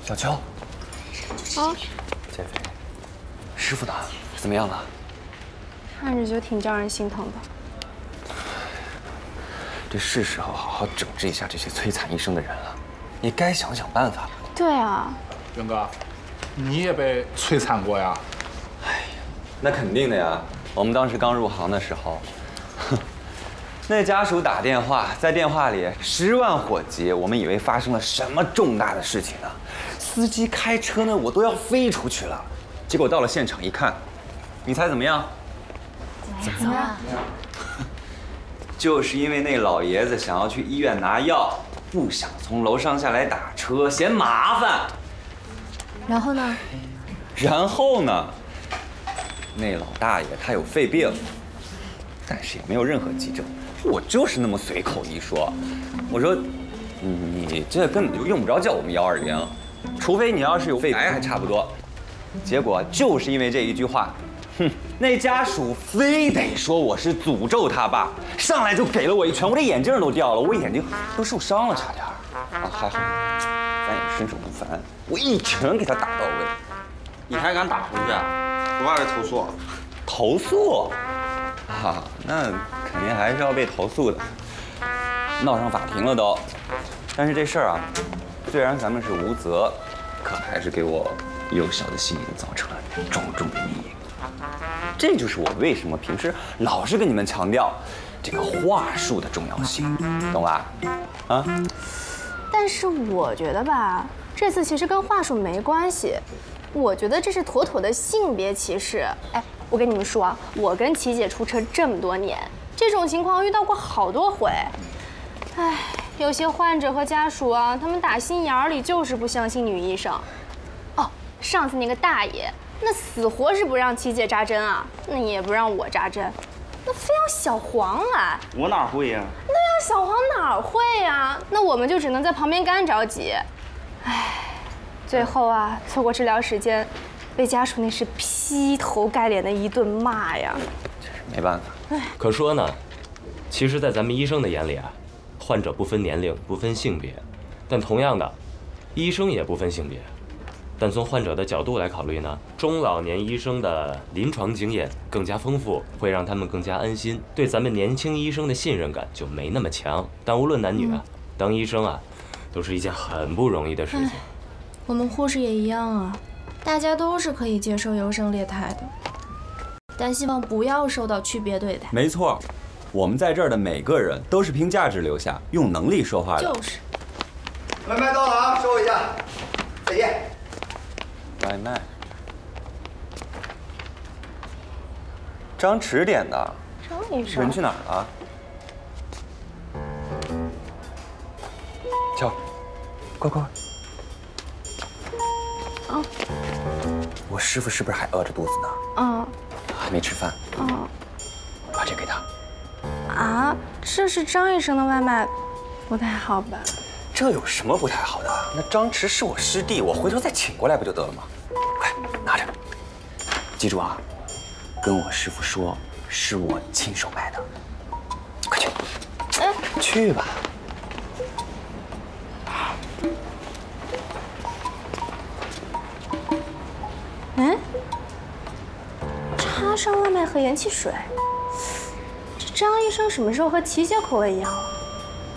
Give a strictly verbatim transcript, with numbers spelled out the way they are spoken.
小秋， 啊， 减肥，师傅呢？怎么样了？ 看着就挺叫人心疼的。 这是时候好好整治一下这些摧残医生的人了，你该想想办法了。 对啊， 元哥，你也被摧残过呀？ 哎呀，那肯定的呀。我们当时刚入行的时候，哼，那家属打电话，在电话里十万火急，我们以为发生了什么重大的事情呢。司机开车呢，我都要飞出去了。结果到了现场一看，你猜怎么样？ 怎么样？ 就是因为那老爷子想要去医院拿药，不想从楼上下来打车，嫌麻烦。 然后呢？ 然后呢？那老大爷他有肺病，但是也没有任何急症。我就是那么随口一说，我说，你这根本就用不着叫我们幺二零，除非你要是有肺癌还差不多。结果就是因为这一句话，哼，那家属非得说我是诅咒他爸，上来就给了我一拳，我这眼镜都掉了，我眼睛都受伤了，差点儿。啊，还好，咱也身手不凡，我一拳给他打到位。 你还敢打回去啊？不怕被投诉？ 投诉？啊，那肯定还是要被投诉的，闹上法庭了都。但是这事儿啊，虽然咱们是无责，可还是给我幼小的心灵造成了重重的阴影。这就是我为什么平时老是跟你们强调这个话术的重要性，懂吧？啊？ 但是我觉得吧，这次其实跟话术没关系，我觉得这是妥妥的性别歧视。哎，我跟你们说啊，我跟琪姐出车这么多年，这种情况遇到过好多回。哎，有些患者和家属啊，他们打心眼里就是不相信女医生。哦，上次那个大爷，那死活是不让琪姐扎针啊，那也不让我扎针，那非要小黄来。 我哪会呀？ 那要小黄哪会呀？那我们就只能在旁边干着急。唉，最后啊，错过治疗时间，被家属那是劈头盖脸的一顿骂呀。 这是没办法。 可说呢，其实，在咱们医生的眼里啊，患者不分年龄，不分性别，但同样的，医生也不分性别。但从患者的角度来考虑呢，中老年医生的临床经验更加丰富，会让他们更加安心，对咱们年轻医生的信任感就没那么强。但无论男女啊，嗯、当医生啊，都是一件很不容易的事情。 我们护士也一样啊，大家都是可以接受优胜劣汰的，但希望不要受到区别对待。 没错，我们在这儿的每个人都是凭价值留下，用能力说话的。 就是。 外卖到了啊，收一下，再见。 外卖，张弛点的。 张医生， 人去哪儿了？瞧，快快！ 啊， 我师傅是不是还饿着肚子呢？ 嗯， 还没吃饭。 嗯， 把这给他。 啊，这是张医生的外卖，不太好吧？ 这有什么不太好的？那张弛是我师弟，我回头再请过来不就得了吗？快拿着，记住啊，跟我师傅说是我亲手买的。快去，哎，去吧。 嗯，插上外卖和盐汽水，这张医生什么时候和琪姐口味一样了？